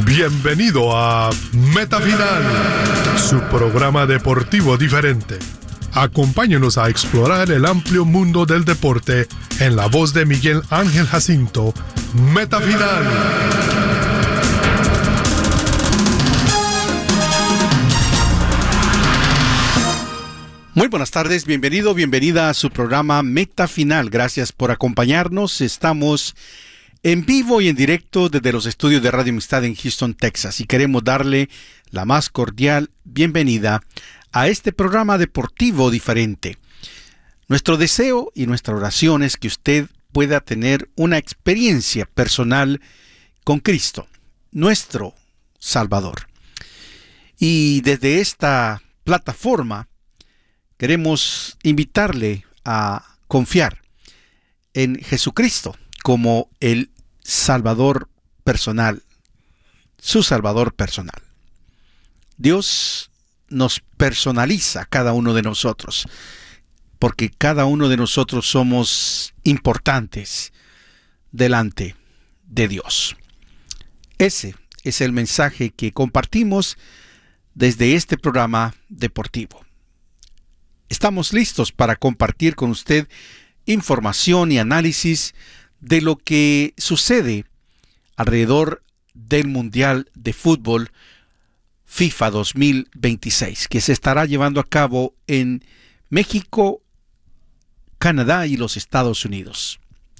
Bienvenido a Meta Final, su programa deportivo diferente. Acompáñenos a explorar el amplio mundo del deporte en la voz de Miguel Ángel Jacinto. Meta Final. Muy buenas tardes, bienvenida a su programa Meta Final. Gracias por acompañarnos. Estamos en vivo y en directo desde los estudios de Radio Amistad en Houston, Texas, y queremos darle la más cordial bienvenida a este programa deportivo diferente. Nuestro deseo y nuestra oración es que usted pueda tener una experiencia personal con Cristo, nuestro Salvador. Y desde esta plataforma queremos invitarle a confiar en Jesucristo como el Salvador personal, su Salvador personal. Dios nos personaliza a cada uno de nosotros, porque cada uno de nosotros somos importantes delante de Dios. Ese es el mensaje que compartimos desde este programa deportivo. Estamos listos para compartir con usted información y análisis de lo que sucede alrededor del Mundial de Fútbol FIFA 2026, que se estará llevando a cabo en México, Canadá y los Estados Unidos.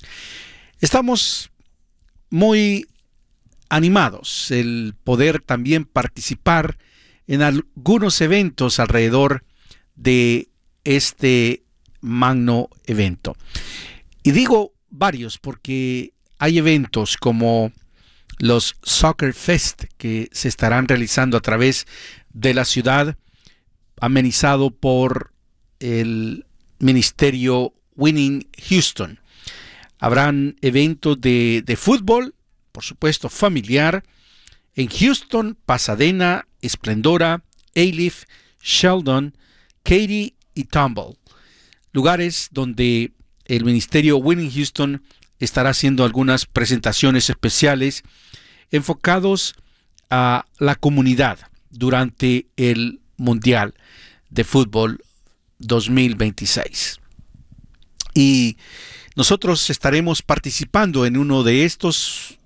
Estamos muy animados el poder también participar en algunos eventos alrededor de este magno evento. Y digo varios porque hay eventos como los Soccer Fest que se estarán realizando a través de la ciudad, amenizado por el ministerio Winning Houston. Habrán eventos de fútbol, por supuesto familiar, en Houston, Pasadena, Esplendora, Alief, Sheldon, Katy y Tomball, lugares donde el ministerio Winning Houston estará haciendo algunas presentaciones especiales enfocados a la comunidad durante el Mundial de Fútbol 2026. Y nosotros estaremos participando en uno de estos.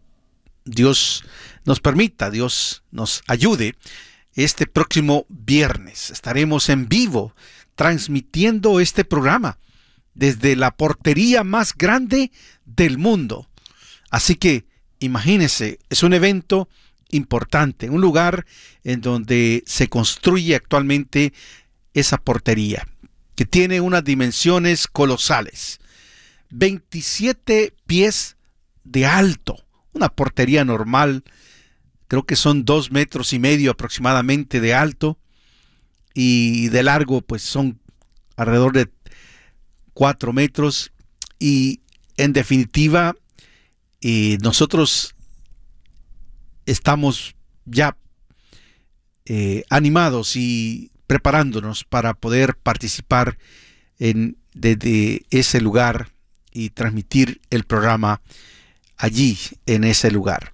Dios nos permita, Dios nos ayude. Este próximo viernes estaremos en vivo transmitiendo este programa desde la portería más grande del mundo. Así que imagínense, es un evento importante, un lugar en donde se construye actualmente esa portería, que tiene unas dimensiones colosales. 27 pies de alto, una portería normal, creo que son 2,5 metros aproximadamente de alto, y de largo pues son alrededor de 4 metros, y en definitiva nosotros estamos ya animados y preparándonos para poder participar desde ese lugar y transmitir el programa allí en ese lugar.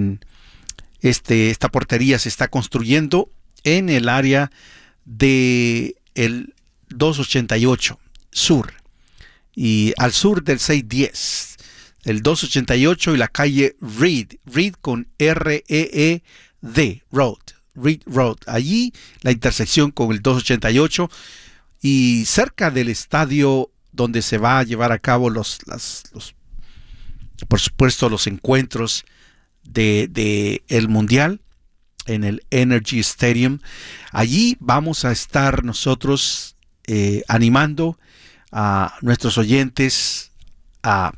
Esta portería se está construyendo en el área de el 288 sur y al sur del 610, el 288 y la calle Reed con R-E-E-D, Reed Road, allí la intersección con el 288 y cerca del estadio donde se va a llevar a cabo por supuesto los encuentros de el Mundial en el Energy Stadium. Allí vamos a estar nosotros animando a nuestros oyentes a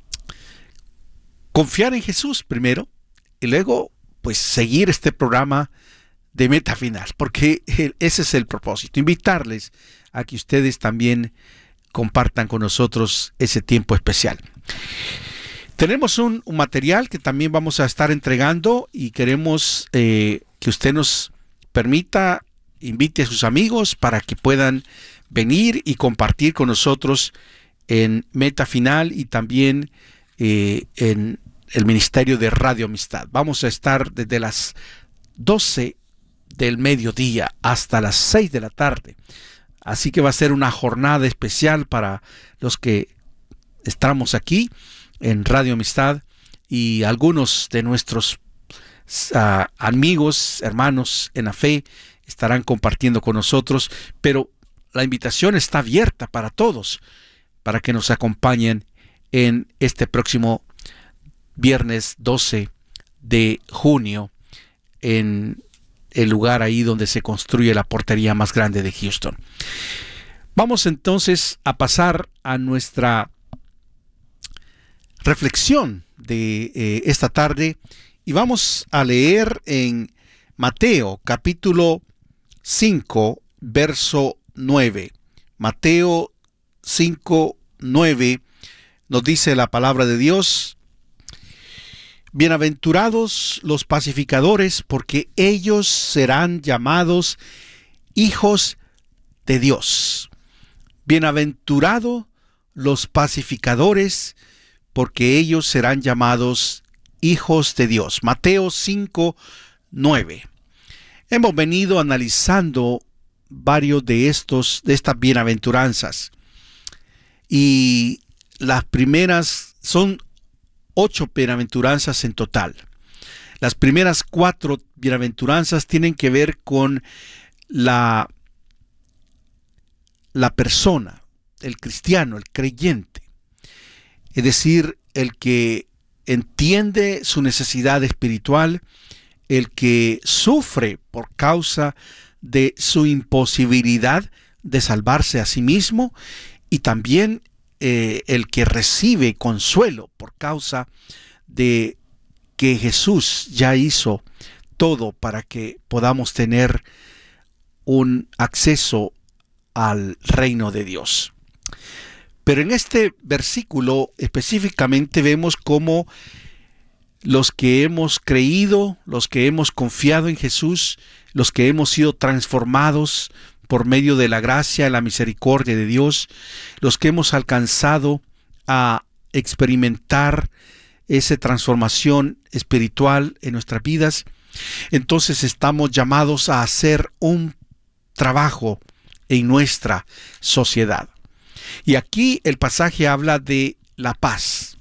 confiar en Jesús primero y luego pues seguir este programa de Meta Final, porque ese es el propósito, invitarles a que ustedes también compartan con nosotros ese tiempo especial. Tenemos un material que también vamos a estar entregando y queremos que usted nos permita, invite a sus amigos para que puedan venir y compartir con nosotros en Meta Final y también en el ministerio de Radio Amistad. Vamos a estar desde las 12 del mediodía hasta las 6 de la tarde. Así que va a ser una jornada especial para los que estamos aquí en Radio Amistad, y algunos de nuestros amigos, hermanos en la fe estarán compartiendo con nosotros, pero la invitación está abierta para todos, para que nos acompañen en este próximo viernes 12 de junio en el lugar ahí donde se construye la portería más grande de Houston. Vamos entonces a pasar a nuestra reflexión de esta tarde, y vamos a leer en Mateo capítulo 5 verso 9. Mateo 5, 9 nos dice la palabra de Dios: bienaventurados los pacificadores, porque ellos serán llamados hijos de Dios. Bienaventurados los pacificadores, porque ellos serán llamados hijos de Dios. Mateo 5, 9. Hemos venido analizando varios de estas bienaventuranzas, y las primeras son 8 bienaventuranzas en total. Las primeras 4 bienaventuranzas tienen que ver con la persona, el cristiano, el creyente. Es decir, el que entiende su necesidad espiritual, el que sufre por causa de su imposibilidad de salvarse a sí mismo, y también el que recibe consuelo por causa de que Jesús ya hizo todo para que podamos tener un acceso al reino de Dios. Pero en este versículo específicamente vemos cómo los que hemos creído, los que hemos confiado en Jesús, los que hemos sido transformados por medio de la gracia y la misericordia de Dios, los que hemos alcanzado a experimentar esa transformación espiritual en nuestras vidas, entonces estamos llamados a hacer un trabajo en nuestra sociedad. Y aquí el pasaje habla de la paz,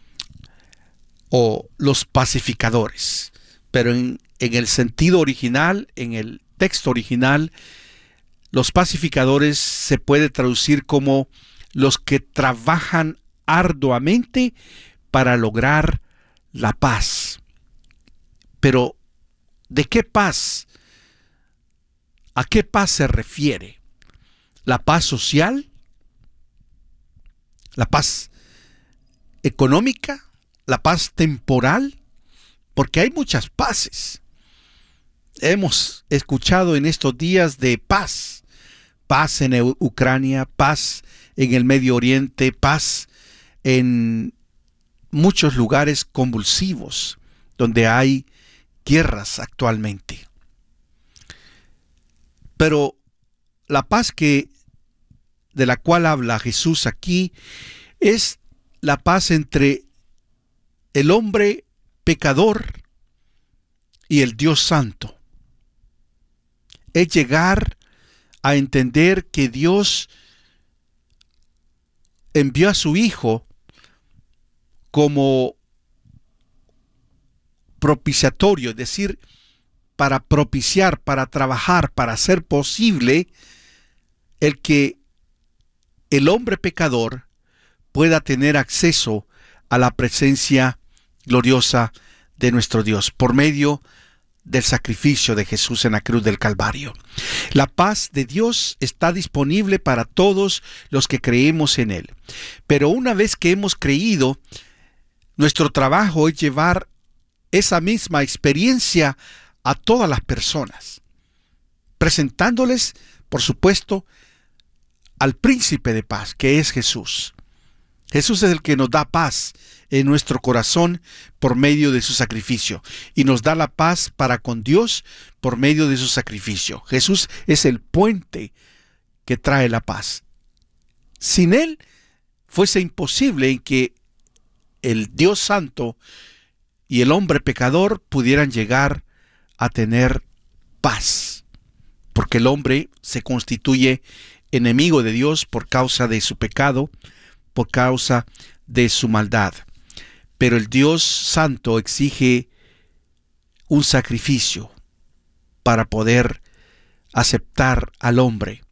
o los pacificadores, pero en el sentido original, en el texto original, los pacificadores se puede traducir como los que trabajan arduamente para lograr la paz. Pero, ¿de qué paz? ¿A qué paz se refiere? ¿La paz social? ¿La paz económica? ¿La paz temporal? Porque hay muchas paces. Hemos escuchado en estos días de paz. Paz en Ucrania, paz en el Medio Oriente, paz en muchos lugares convulsivos donde hay guerras actualmente. Pero la paz de la cual habla Jesús aquí es la paz entre el hombre pecador y el Dios Santo. Es llegar a entender que Dios envió a su Hijo como propiciatorio, es decir, para propiciar, para trabajar, para hacer posible el que el hombre pecador pueda tener acceso a la presencia gloriosa de nuestro Dios por medio del sacrificio de Jesús en la cruz del Calvario. La paz de Dios está disponible para todos los que creemos en Él. Pero una vez que hemos creído, nuestro trabajo es llevar esa misma experiencia a todas las personas, presentándoles, por supuesto, al príncipe de paz, que es Jesús. Jesús es el que nos da paz en nuestro corazón por medio de su sacrificio, y nos da la paz para con Dios por medio de su sacrificio. Jesús es el puente que trae la paz. Sin Él fuese imposible en que el Dios Santo y el hombre pecador pudieran llegar a tener paz, porque el hombre se constituye enemigo de Dios por causa de su pecado, por causa de su maldad. Pero el Dios Santo exige un sacrificio para poder aceptar al hombre.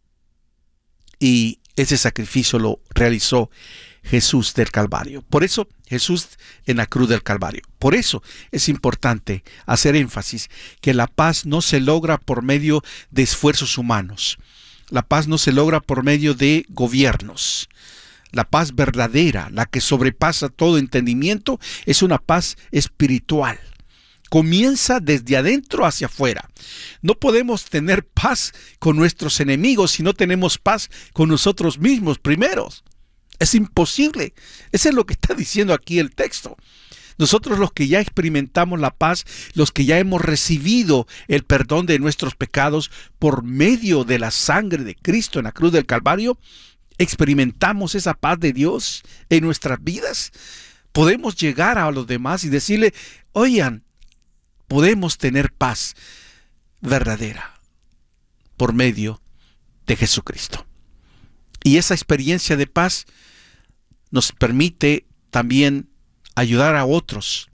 Y ese sacrificio lo realizó Jesús del Calvario. Por eso Jesús en la cruz del Calvario. Por eso es importante hacer énfasis que la paz no se logra por medio de esfuerzos humanos. La paz no se logra por medio de gobiernos. La paz verdadera, la que sobrepasa todo entendimiento, es una paz espiritual. Comienza desde adentro hacia afuera. No podemos tener paz con nuestros enemigos si no tenemos paz con nosotros mismos primeros. Es imposible. Eso es lo que está diciendo aquí el texto. Nosotros, los que ya experimentamos la paz, los que ya hemos recibido el perdón de nuestros pecados por medio de la sangre de Cristo en la cruz del Calvario, experimentamos esa paz de Dios en nuestras vidas. Podemos llegar a los demás y decirle: oigan, podemos tener paz verdadera por medio de Jesucristo. Y esa experiencia de paz nos permite también ayudar a otros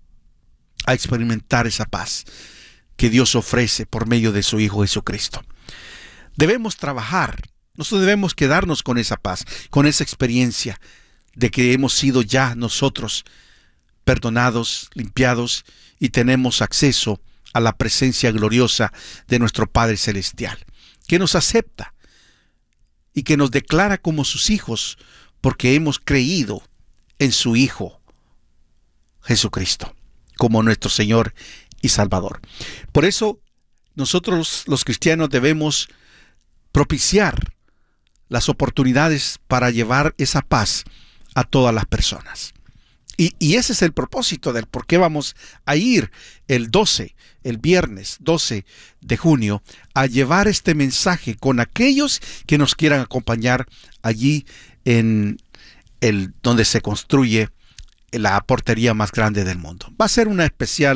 a experimentar esa paz que Dios ofrece por medio de su Hijo Jesucristo. Debemos trabajar, nosotros debemos quedarnos con esa paz, con esa experiencia de que hemos sido ya nosotros perdonados, limpiados y tenemos acceso a la presencia gloriosa de nuestro Padre Celestial, que nos acepta y que nos declara como sus hijos porque hemos creído en su Hijo Jesucristo como nuestro Señor y Salvador. Por eso nosotros los cristianos debemos propiciar las oportunidades para llevar esa paz a todas las personas. Y ese es el propósito del por qué vamos a ir el viernes 12 de junio, a llevar este mensaje con aquellos que nos quieran acompañar allí en donde se construye la portería más grande del mundo. Va a ser una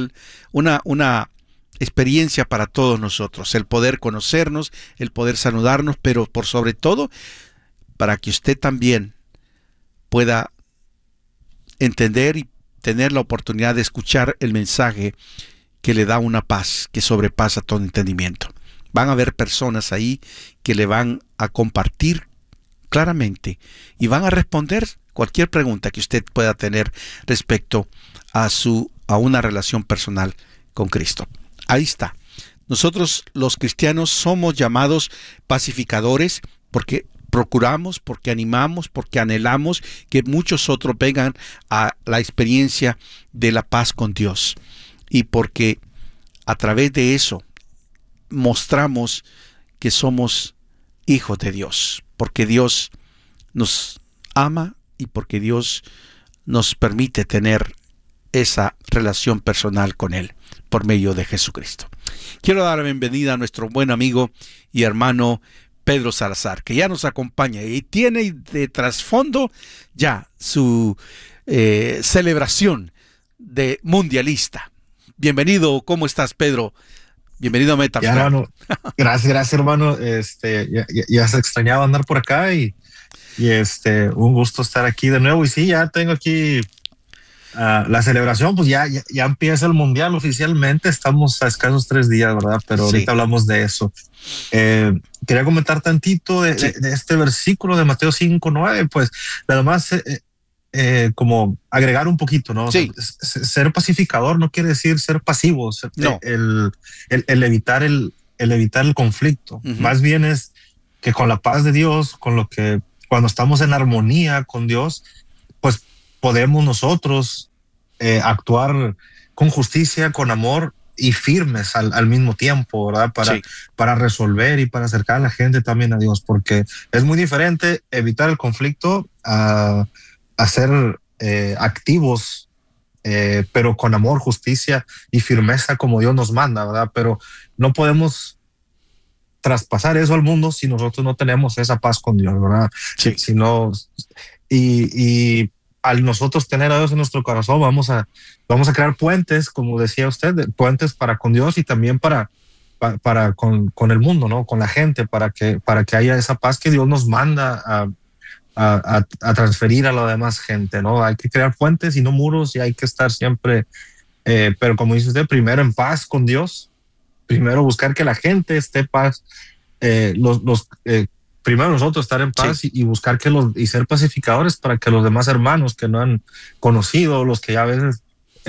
experiencia para todos nosotros, el poder conocernos, el poder saludarnos, pero por sobre todo, para que usted también pueda entender y tener la oportunidad de escuchar el mensaje que le da una paz que sobrepasa todo entendimiento. Van a haber personas ahí que le van a compartir claramente y van a responder cualquier pregunta que usted pueda tener respecto a una relación personal con Cristo. Ahí está. Nosotros los cristianos somos llamados pacificadores porque procuramos, porque animamos, porque anhelamos que muchos otros vengan a la experiencia de la paz con Dios. Y porque a través de eso mostramos que somos hijos de Dios. Porque Dios nos ama y porque Dios nos permite tener esa relación personal con Él por medio de Jesucristo. Quiero dar la bienvenida a nuestro buen amigo y hermano Pedro Salazar, que ya nos acompaña y tiene de trasfondo ya su celebración de mundialista. Bienvenido, ¿cómo estás, Pedro? Bienvenido a Meta Final. Hermano, gracias, hermano. Ya se extrañaba andar por acá y un gusto estar aquí de nuevo. Y sí, ya tengo aquí la celebración, pues ya empieza el mundial oficialmente. Estamos a escasos 3 días, ¿verdad? Pero sí, ahorita hablamos de eso. Quería comentar tantito de este versículo de Mateo 5:9, pues nada más como agregar un poquito, ¿no? Sí. O sea, ser pacificador no quiere decir ser pasivo, no. el evitar el conflicto. Más bien es que con la paz de Dios, cuando estamos en armonía con Dios, pues podemos nosotros actuar con justicia, con amor y firmes al mismo tiempo, ¿verdad? Para resolver y para acercar a la gente también a Dios, porque es muy diferente evitar el conflicto a ser activos, pero con amor, justicia y firmeza como Dios nos manda, ¿verdad? Pero no podemos traspasar eso al mundo si nosotros no tenemos esa paz con Dios, ¿verdad? Sí. Si no, y al nosotros tener a Dios en nuestro corazón, vamos a crear puentes, como decía usted, puentes para con Dios y también para con el mundo, ¿no? Con la gente, para que haya esa paz que Dios nos manda a transferir a la demás gente, ¿no? Hay que crear puentes y no muros, y hay que estar siempre, pero como dice usted, primero en paz con Dios, primero buscar que la gente esté en paz, primero nosotros estar en paz, sí, y buscar y ser pacificadores para que los demás hermanos que no han conocido, los que ya a veces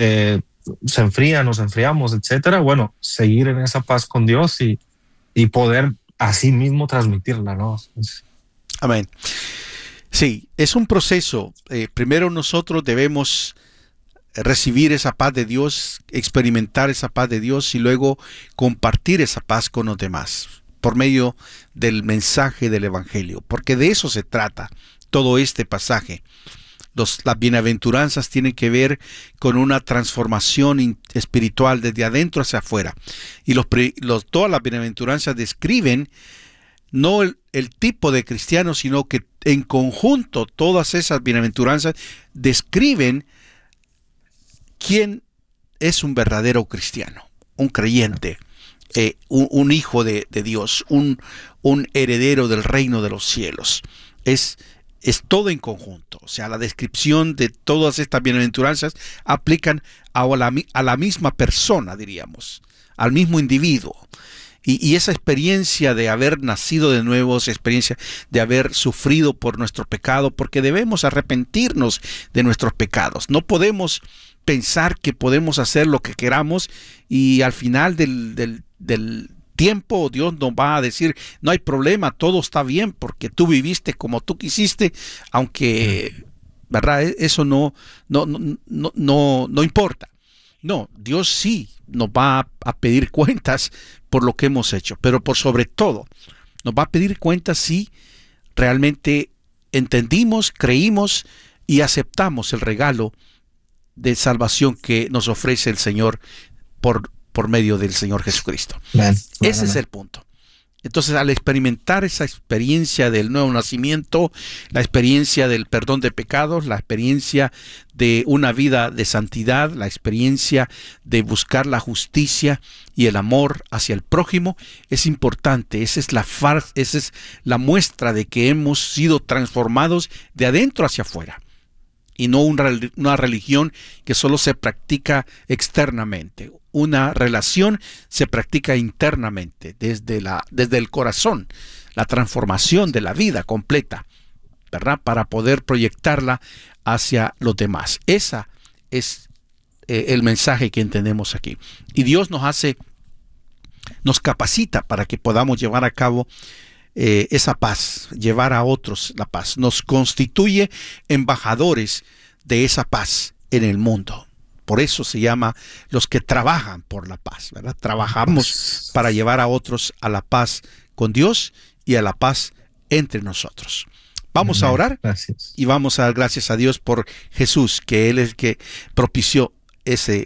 se enfrían, nos enfriamos, etcétera, bueno, seguir en esa paz con Dios y poder así mismo transmitirla, ¿no? Amén. Sí, es un proceso. Primero nosotros debemos recibir esa paz de Dios, experimentar esa paz de Dios y luego compartir esa paz con los demás por medio del mensaje del Evangelio, porque de eso se trata todo este pasaje. Las bienaventuranzas tienen que ver con una transformación espiritual desde adentro hacia afuera. Y todas las bienaventuranzas describen no el tipo de cristiano, sino que en conjunto todas esas bienaventuranzas describen quién es un verdadero cristiano, un creyente, un hijo de Dios, un heredero del reino de los cielos. Es todo en conjunto. O sea, la descripción de todas estas bienaventuranzas aplican a la misma persona, diríamos, al mismo individuo. Y esa experiencia de haber nacido de nuevo, esa experiencia de haber sufrido por nuestro pecado, porque debemos arrepentirnos de nuestros pecados. No podemos pensar que podemos hacer lo que queramos y al final del tiempo Dios nos va a decir, no hay problema, todo está bien porque tú viviste como tú quisiste, aunque, ¿verdad? Eso no importa. No, Dios sí nos va a pedir cuentas por lo que hemos hecho, pero por sobre todo nos va a pedir cuentas si realmente entendimos, creímos y aceptamos el regalo de salvación que nos ofrece el Señor por medio del Señor Jesucristo. Ese es el punto. Entonces, al experimentar esa experiencia del nuevo nacimiento, la experiencia del perdón de pecados, la experiencia de una vida de santidad, la experiencia de buscar la justicia y el amor hacia el prójimo, es importante. Esa es la muestra de que hemos sido transformados de adentro hacia afuera. Y no una religión que solo se practica externamente. Una relación se practica internamente, desde el corazón, la transformación de la vida completa, ¿verdad? Para poder proyectarla hacia los demás. Esa es el mensaje que entendemos aquí. Y Dios nos capacita para que podamos llevar a cabo esa paz, llevar a otros la paz. Nos constituye embajadores de esa paz en el mundo. Por eso se llama los que trabajan por la paz, ¿verdad? Trabajamos para llevar a otros a la paz con Dios y a la paz entre nosotros. Vamos a orar. Gracias. Y vamos a dar gracias a Dios por Jesús, que Él es el que propició esa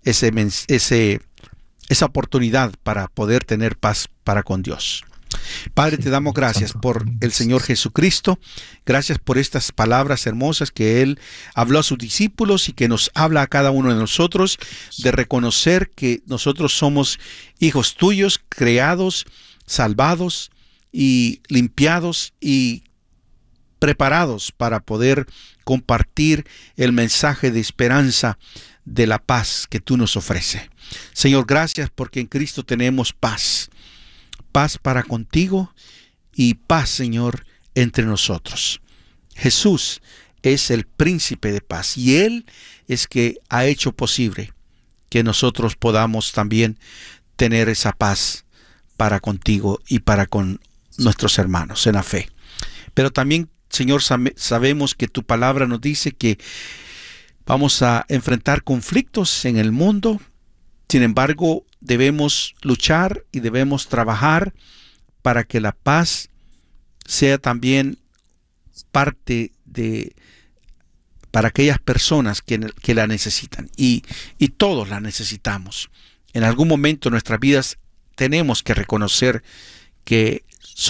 oportunidad para poder tener paz para con Dios. Padre, te damos gracias por el Señor Jesucristo. Gracias por estas palabras hermosas que Él habló a sus discípulos y que nos habla a cada uno de nosotros, de reconocer que nosotros somos hijos tuyos, creados, salvados y limpiados y preparados para poder compartir el mensaje de esperanza de la paz que tú nos ofreces. Señor, gracias porque en Cristo tenemos paz. Paz para contigo y paz, Señor, entre nosotros. Jesús es el príncipe de paz y Él es que ha hecho posible que nosotros podamos también tener esa paz para contigo y para con nuestros hermanos en la fe. Pero también, Señor, sabemos que tu palabra nos dice que vamos a enfrentar conflictos en el mundo. Sin embargo, debemos luchar y debemos trabajar para que la paz sea también parte para aquellas personas que la necesitan. Y todos la necesitamos. En algún momento de nuestras vidas tenemos que reconocer que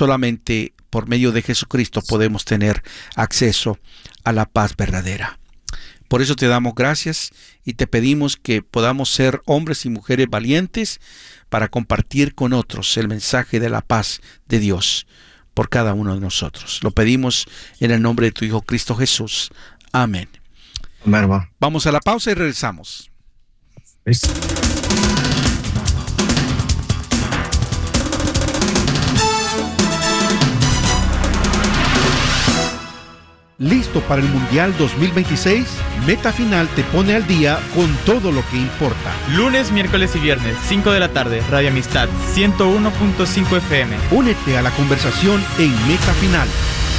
solamente por medio de Jesucristo podemos tener acceso a la paz verdadera. Por eso te damos gracias y te pedimos que podamos ser hombres y mujeres valientes para compartir con otros el mensaje de la paz de Dios por cada uno de nosotros. Lo pedimos en el nombre de tu Hijo Cristo Jesús. Amén. Amén, hermano. Vamos a la pausa y regresamos. ¿Listo? ¿Listo para el Mundial 2026? Meta Final te pone al día con todo lo que importa. Lunes, miércoles y viernes, 5 de la tarde, Radio Amistad, 101.5 FM. Únete a la conversación en Meta Final.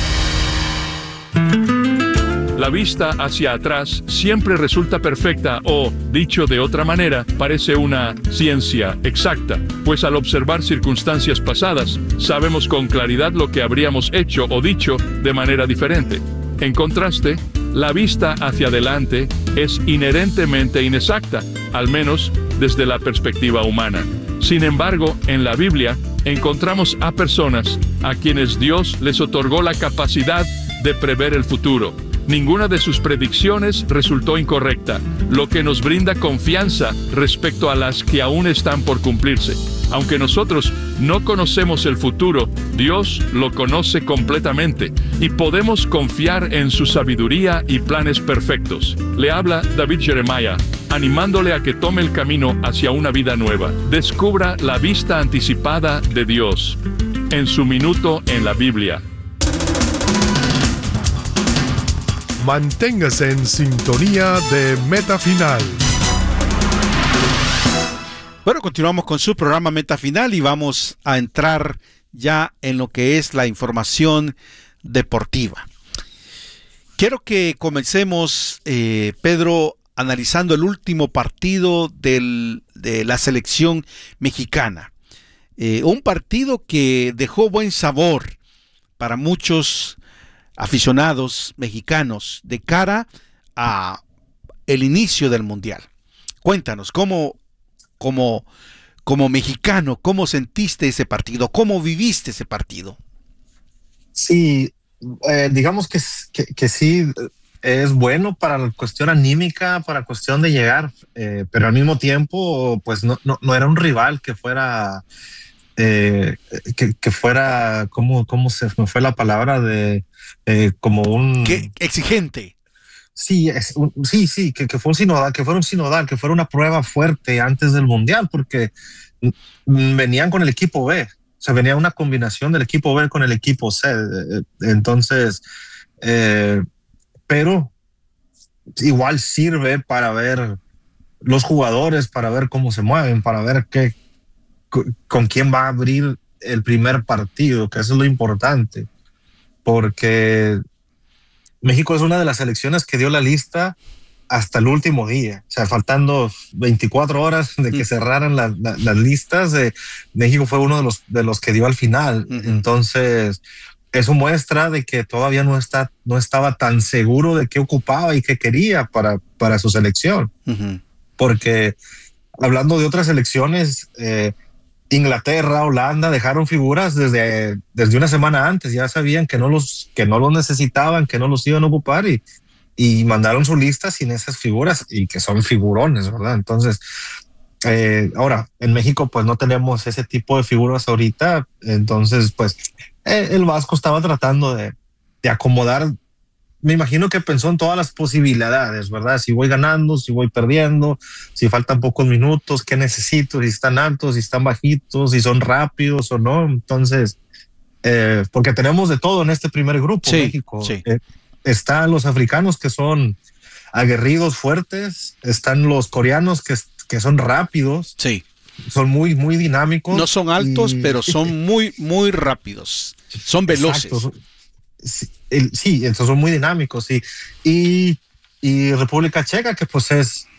La vista hacia atrás siempre resulta perfecta o, dicho de otra manera, parece una ciencia exacta, pues al observar circunstancias pasadas, sabemos con claridad lo que habríamos hecho o dicho de manera diferente. En contraste, la vista hacia adelante es inherentemente inexacta, al menos desde la perspectiva humana. Sin embargo, en la Biblia encontramos a personas a quienes Dios les otorgó la capacidad de prever el futuro. Ninguna de sus predicciones resultó incorrecta, lo que nos brinda confianza respecto a las que aún están por cumplirse. Aunque nosotros no conocemos el futuro, Dios lo conoce completamente y podemos confiar en su sabiduría y planes perfectos. Le habla David Jeremiah, animándole a que tome el camino hacia una vida nueva. Descubra la vista anticipada de Dios en su minuto en la Biblia. Manténgase en sintonía de Meta Final. Bueno, continuamos con su programa Meta Final y vamos a entrar ya en lo que es la información deportiva. Quiero que comencemos, Pedro, analizando el último partido de la selección mexicana. Un partido que dejó buen sabor para muchos aficionados mexicanos de cara a el inicio del Mundial. Cuéntanos, como mexicano, ¿cómo sentiste ese partido? ¿Cómo viviste ese partido? Sí, digamos que sí, es bueno para la cuestión anímica, para cuestión de llegar, pero al mismo tiempo, pues no era un rival que fuera, que fuera, ¿cómo se me fue la palabra? Como un... ¿Qué? Exigente. Sí, que fue un sinodal, que fuera una prueba fuerte antes del Mundial, porque venían con el equipo B, o sea, venía una combinación del equipo B con el equipo C, entonces, pero igual sirve para ver los jugadores, para ver cómo se mueven, para ver con quién va a abrir el primer partido, que eso es lo importante, porque México es una de las selecciones que dio la lista hasta el último día, o sea, faltando 24 horas de que cerraran las listas, México fue uno de los que dio al final. Entonces, eso muestra de que todavía no estaba tan seguro de qué ocupaba y qué quería para su selección. Porque hablando de otras selecciones, Inglaterra, Holanda dejaron figuras desde una semana antes, ya sabían que no los necesitaban, que no los iban a ocupar y mandaron su lista sin esas figuras y que son figurones, ¿verdad? Entonces, ahora en México pues no tenemos ese tipo de figuras ahorita, entonces pues el Vasco estaba tratando de acomodar. Me imagino que pensó en todas las posibilidades, ¿verdad? Si voy ganando, si voy perdiendo, si faltan pocos minutos, ¿qué necesito? Si están altos, si están bajitos, si son rápidos o no. Entonces, porque tenemos de todo en este primer grupo, sí, México. Sí. Están los africanos que son aguerridos, fuertes. Están los coreanos que son rápidos. Sí. Son muy, muy dinámicos. No son altos, pero son muy, muy rápidos. Son veloces. Exacto. Sí, entonces son muy dinámicos y República Checa, que pues es